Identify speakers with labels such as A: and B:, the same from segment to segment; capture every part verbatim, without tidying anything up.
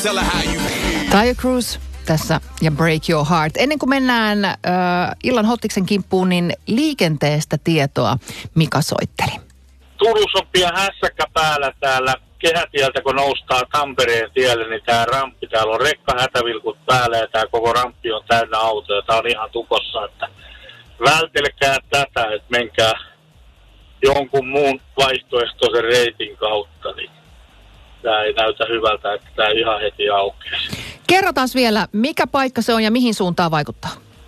A: tell her how you feel.
B: Taija Cruz tässä ja Break Your Heart. Ennen kuin mennään äh, illan hottiksen kimppuun, niin liikenteestä tietoa Mika soitteli.
C: Turussa on pian hässäkkä päällä täällä Kehätieltä, kun noustaa Tampereen tielle, niin tää ramppi, täällä on rekkahätävilkut päällä ja tää koko ramppi on täynnä autoja. Tää on ihan tukossa, että vältelkää tätä, että menkää jonkun muun vaihtoehtoisen reitin kautta, niin tää ei näytä hyvältä, että tää ihan heti aukeaa.
B: Kerrotaan vielä, mikä paikka se on ja mihin suuntaan vaikuttaa?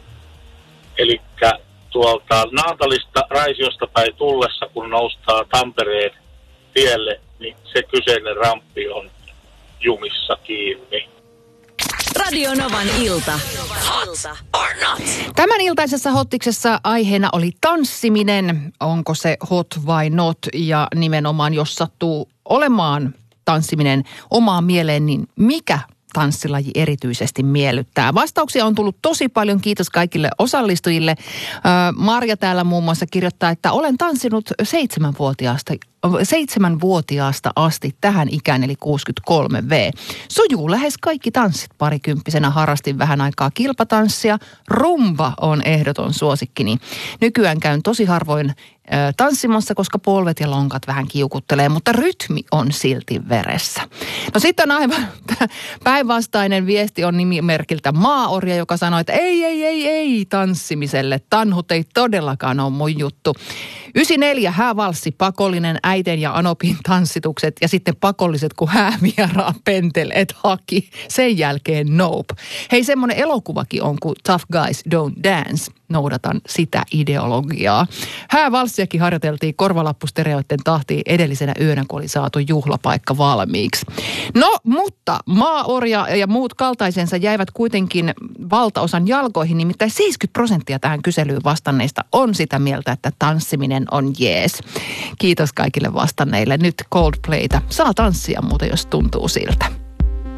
C: Elikkä tuolta Naantalista Raisiosta päin tullessa, kun noustaa Tampereen tielle, niin se kyseinen ramppi on jumissa kiinni.
D: Radio Novan ilta. Hot or not?
B: Tämän iltaisessa hottiksessa aiheena oli tanssiminen. Onko se hot vai not? Ja nimenomaan, jos sattuu olemaan tanssiminen omaan mieleen, niin mikä tanssilaji erityisesti miellyttää? Vastauksia on tullut tosi paljon. Kiitos kaikille osallistujille. Marja täällä muun muassa kirjoittaa, että olen tanssinut seitsemänvuotiaasta, seitsemänvuotiaasta asti tähän ikään, eli kuusikymmentäkolme vuotta. Sujuu lähes kaikki tanssit. Parikymppisenä harrastin vähän aikaa kilpatanssia. Rumba on ehdoton suosikkini. Nykyään käyn tosi harvoin tanssimassa, koska polvet ja lonkat vähän kiukuttelee, mutta rytmi on silti veressä. No sitten on aivan päinvastainen viesti on nimimerkiltä Maaorja, joka sanoi, että ei, ei, ei, ei tanssimiselle. Tanhut ei todellakaan ole mun juttu. yhdeksänkymmentäneljä häävalssi, pakollinen äiten ja Anopin tanssitukset ja sitten pakolliset, kun häävieraa penteleet haki. Sen jälkeen nope. Hei, semmoinen elokuvakin on kuin Tough Guys Don't Dance. Noudatan sitä ideologiaa. Häävalssiakin harjoiteltiin korvalappustereoiden tahtiin edellisenä yönä, kun oli saatu juhlapaikka valmiiksi. No, mutta Maaorja ja muut kaltaisensa jäivät kuitenkin valtaosan jalkoihin, nimittäin seitsemänkymmentä prosenttia tähän kyselyyn vastanneista on sitä mieltä, että tanssiminen on jees. Kiitos kaikille vastanneille. Nyt Coldplayta. Saa tanssia muuten, jos tuntuu siltä.